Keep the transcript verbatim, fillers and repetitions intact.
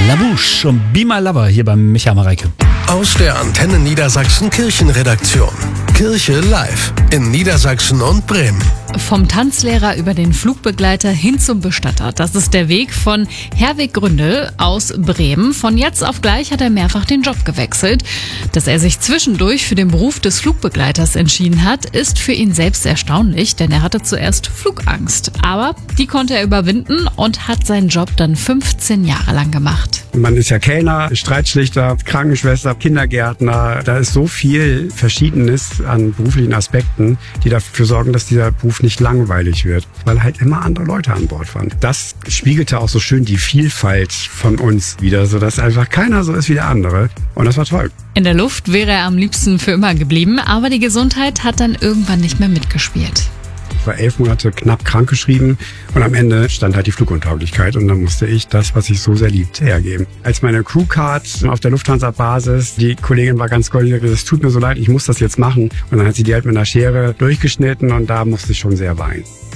La Bouche und Be My Lover hier beim Micha Mareike. Aus der Antenne Niedersachsen Kirchenredaktion. Kirche live in Niedersachsen und Bremen. Vom Tanzlehrer über den Flugbegleiter hin zum Bestatter. Das ist der Weg von Herwig Gründel aus Bremen. Von jetzt auf gleich hat er mehrfach den Job gewechselt. Dass er sich zwischendurch für den Beruf des Flugbegleiters entschieden hat, ist für ihn selbst erstaunlich, denn er hatte zuerst Flugangst. Aber die konnte er überwinden und hat seinen Job dann fünfzehn Jahre lang gemacht. Man ist ja Kellner, Streitschlichter, Krankenschwester, Kindergärtner. Da ist so viel Verschiedenes an beruflichen Aspekten, die dafür sorgen, dass dieser Beruf nicht langweilig wird, weil halt immer andere Leute an Bord waren. Das spiegelte auch so schön die Vielfalt von uns wieder, sodass einfach keiner so ist wie der andere. Und das war toll. In der Luft wäre er am liebsten für immer geblieben, aber die Gesundheit hat dann irgendwann nicht mehr mitgespielt. Ich war elf Monate knapp krankgeschrieben und am Ende stand halt die Fluguntauglichkeit und dann musste ich das, was ich so sehr liebte, hergeben. Als meine Crewcard auf der Lufthansa-Basis, die Kollegin war ganz goldig, es tut mir so leid, ich muss das jetzt machen. Und dann hat sie die halt mit einer Schere durchgeschnitten und da musste ich schon sehr weinen.